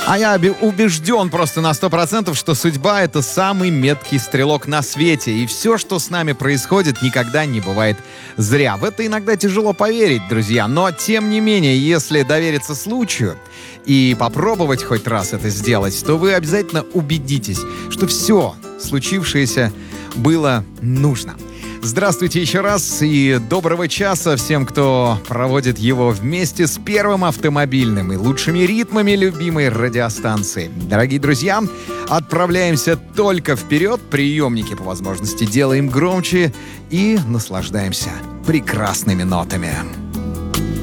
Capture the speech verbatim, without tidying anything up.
А я оби- убежден просто на сто процентов, что судьба — это самый меткий стрелок на свете. И все, что с нами происходит, никогда не бывает зря. В это иногда тяжело поверить, друзья. Но, тем не менее, если довериться случаю и попробовать хоть раз это сделать, то вы обязательно убедитесь, что все случившееся было нужно. Здравствуйте еще раз и доброго часа всем, кто проводит его вместе с первым автомобильным и лучшими ритмами любимой радиостанции. Дорогие друзья, отправляемся только вперед, приемники по возможности делаем громче и наслаждаемся прекрасными нотами.